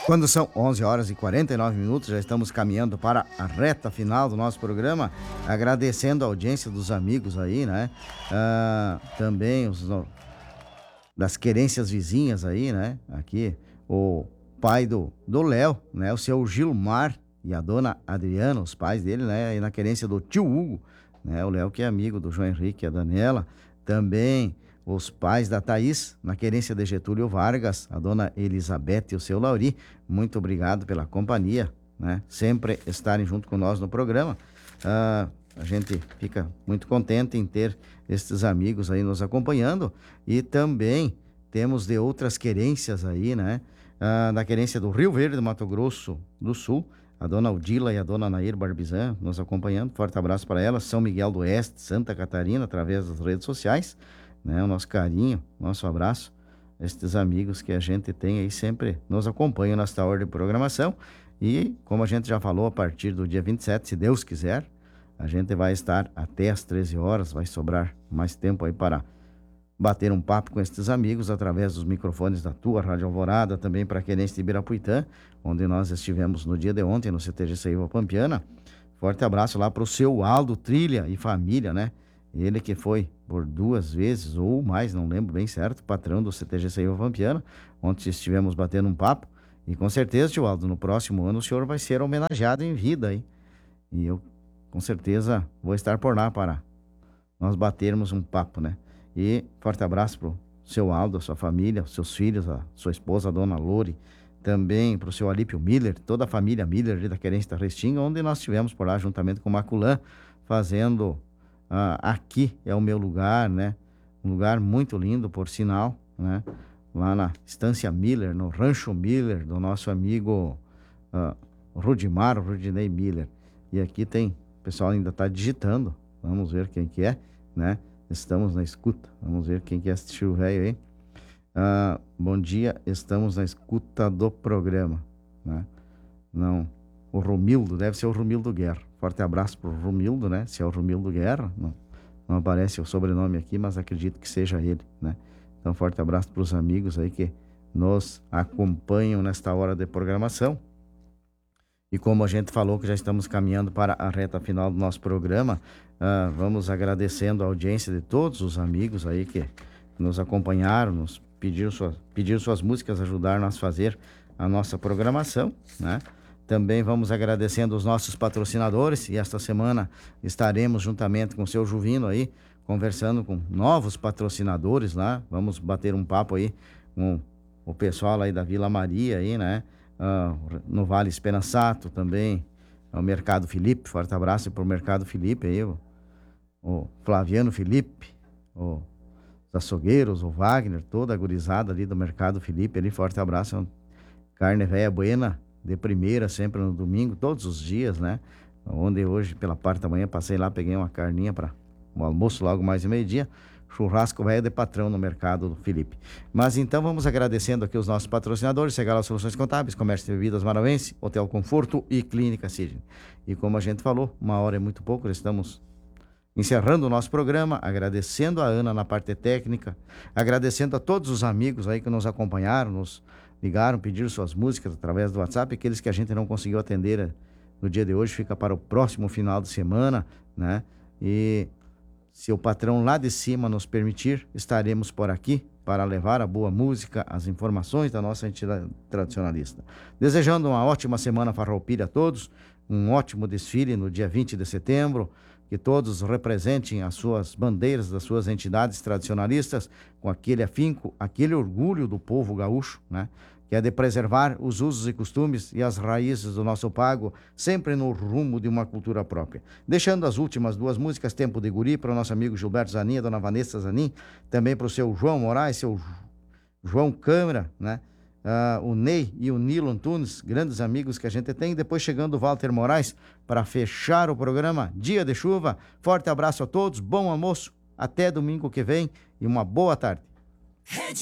Quando são 11 horas e 49 minutos, já estamos caminhando para a reta final do nosso programa, agradecendo a audiência dos amigos aí, né? Também das querências vizinhas aí, né? Aqui, o pai do Léo, né? O seu Gilmar e a dona Adriana, os pais dele, né? E na querência do tio Hugo, né? O Léo que é amigo do João Henrique e a Daniela. Também os pais da Thaís, na querência de Getúlio Vargas, a dona Elizabeth e o seu Lauri. Muito obrigado pela companhia, né? Sempre estarem junto com nós no programa. A gente fica muito contente em ter estes amigos aí nos acompanhando, e também temos de outras querências aí, né? Da querência do Rio Verde, Mato Grosso do Sul, a dona Odila e a dona Nair Barbizan nos acompanhando. Forte abraço para elas. São Miguel do Oeste, Santa Catarina, através das redes sociais, né? O nosso carinho, nosso abraço, estes amigos que a gente tem aí sempre nos acompanham nesta hora de programação. E como a gente já falou, a partir do dia 27, se Deus quiser, a gente vai estar até às 13 horas, vai sobrar mais tempo aí para bater um papo com estes amigos através dos microfones da tua Rádio Alvorada, também para a querência de Ibirapuitã, onde nós estivemos no dia de ontem, no CTG Seiva Pampiana. Forte abraço lá para o seu Aldo Trilha e família, né? Ele que foi por 2 vezes ou mais, não lembro bem certo, patrão do CTG Seiva Pampiana, onde estivemos batendo um papo. E com certeza, tio Aldo, no próximo ano o senhor vai ser homenageado em vida aí. E eu, com certeza, vou estar por lá para nós batermos um papo, né? E forte abraço pro seu Aldo, a sua família, os seus filhos, a sua esposa, a dona Lore, também pro seu Alípio Miller, toda a família Miller ali da querência da Restinga, onde nós estivemos por lá juntamente com o Maculã, fazendo Aqui é o Meu Lugar, né? Um lugar muito lindo, por sinal, né? Lá na Estância Miller, no Rancho Miller, do nosso amigo Rudinei Miller. E aqui tem, o pessoal ainda está digitando, vamos ver quem que é, né? Estamos na escuta, vamos ver quem que é esse tio velho aí. Bom dia, estamos na escuta do programa, né? Não, o Romildo, deve ser o Romildo Guerra. Forte abraço pro Romildo, né? Se é o Romildo Guerra, não aparece o sobrenome aqui, mas acredito que seja ele, né? Então, forte abraço para os amigos aí que nos acompanham nesta hora de programação. E como a gente falou que já estamos caminhando para a reta final do nosso programa, vamos agradecendo a audiência de todos os amigos aí que nos acompanharam, nos pediram suas músicas, ajudaram a fazer a nossa programação, né? Também vamos agradecendo os nossos patrocinadores, e esta semana estaremos juntamente com o seu Juvino aí, conversando com novos patrocinadores lá. Vamos bater um papo aí com o pessoal aí da Vila Maria aí, né? No Vale Esperançato também, o Mercado Felipe. Forte abraço para o Mercado Felipe aí, o Flaviano Felipe, os açougueiros, o Wagner, toda a gurizada ali do Mercado Felipe ali. Forte abraço. Carne véia buena, de primeira, sempre no domingo, todos os dias, né? Onde hoje, pela parte da manhã, passei lá, peguei uma carninha para o almoço logo mais de meio-dia. Churrasco velho de patrão no Mercado do Felipe. Mas então vamos agradecendo aqui os nossos patrocinadores: Segala Soluções Contábeis, Comércio de Bebidas Maravense, Hotel Conforto e Clínica Sidney. E como a gente falou, 1 hora é muito pouco, estamos encerrando o nosso programa, agradecendo a Ana na parte técnica, agradecendo a todos os amigos aí que nos acompanharam, nos ligaram, pediram suas músicas através do WhatsApp. Aqueles que a gente não conseguiu atender no dia de hoje, fica para o próximo final de semana, né? E se o patrão lá de cima nos permitir, estaremos por aqui para levar a boa música, as informações da nossa entidade tradicionalista. Desejando uma ótima semana farroupilha a todos, um ótimo desfile no dia 20 de setembro, que todos representem as suas bandeiras das suas entidades tradicionalistas com aquele afinco, aquele orgulho do povo gaúcho, né? Que é de preservar os usos e costumes e as raízes do nosso pago, sempre no rumo de uma cultura própria. Deixando as últimas 2 músicas, Tempo de Guri, para o nosso amigo Gilberto Zanin, a dona Vanessa Zanin, também para o seu João Moraes, seu João Câmara, né? O Ney e o Nilo Antunes, grandes amigos que a gente tem. Depois chegando o Walter Moraes para fechar o programa Dia de Chuva. Forte abraço a todos, bom almoço, até domingo que vem e uma boa tarde.